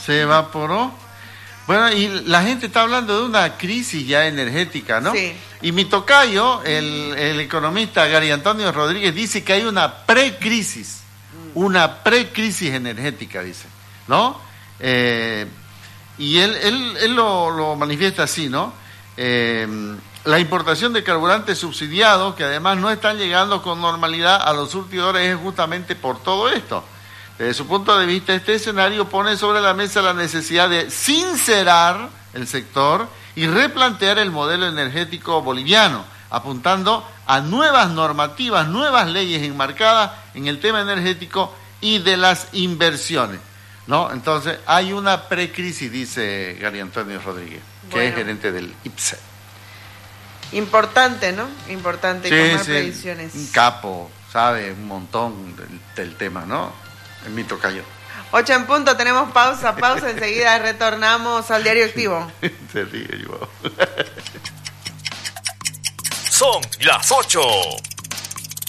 Se evaporó. Bueno, y la gente está hablando de una crisis ya energética, ¿no? Sí. Y mi tocayo, el economista Gary Antonio Rodríguez, dice que hay una precrisis energética, dice, ¿no? Y él lo manifiesta así, ¿no? La importación de carburantes subsidiados, que además no están llegando con normalidad a los surtidores, es justamente por todo esto. Desde su punto de vista, este escenario pone sobre la mesa la necesidad de sincerar el sector y replantear el modelo energético boliviano, apuntando a nuevas normativas, nuevas leyes enmarcadas en el tema energético y de las inversiones, ¿no? Entonces, hay una precrisis, dice Gary Antonio Rodríguez, que es gerente del IPSE. Importante, ¿no? Importante tomar previsiones. Un capo, sabe un montón del tema, ¿no? En mi tocayo. 8 en punto, tenemos pausa, enseguida retornamos al Diario Activo. Se ríe, yo. Son las 8.